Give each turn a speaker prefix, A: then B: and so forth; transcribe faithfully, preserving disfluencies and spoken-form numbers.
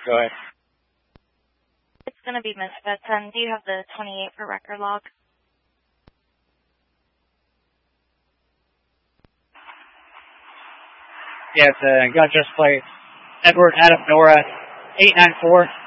A: Go ahead.
B: It's going to be Misfit ten. Do you have the twenty-eight for record log?
A: Yes, uh, got just plate. Edward Adam Nora, eight nine four.